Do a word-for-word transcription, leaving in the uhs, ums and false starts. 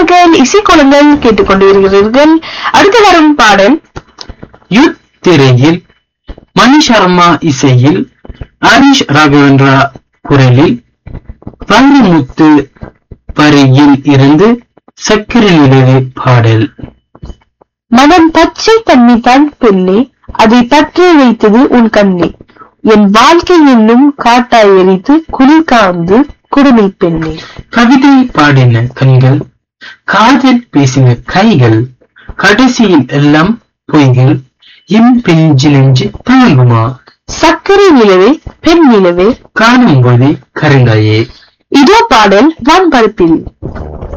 நேயர்கள் இசைக்கோலங்கள் கேட்டுக்கொண்டிருக்கிறீர்கள். அடுத்து வரும் பாடல் யுத் திரையில் மணி சர்மா இசையில் ஹரிஷ் ராகவேந்திரா குரலில் பங்குமுத்து வரியில் இருந்து சக்கரை நிலவு பாடல். மனம் பச்சை தண்ணி தான் பெண்ணே, அதை பற்றி வைத்தது உன் கண்ணே, என் வாழ்க்கை என்னும் காட்டாய் எரித்து குளிர் காந்து குடுமை பெண்ணே. கவிதை பாடின கண்கள், காதல் பேசின கைகள், கடைசியில் எல்லாம் பொய்கள், என் பெஞ்சு நெஞ்சு தாங்குமா? சக்கரை நிலவே பெண் நிலவே காணும் போதே கருங்காயே. இதோ பாடல் வான்பரப்பில்.